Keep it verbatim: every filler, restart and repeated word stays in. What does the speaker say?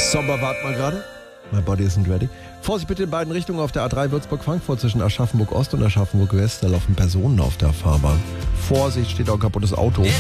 Sommer, wart mal gerade. My body isn't ready. Vorsicht bitte in beiden Richtungen auf der A drei Würzburg-Frankfurt zwischen Aschaffenburg-Ost und Aschaffenburg-West. Da laufen Personen auf der Fahrbahn. Vorsicht, steht auch ein kaputtes Auto.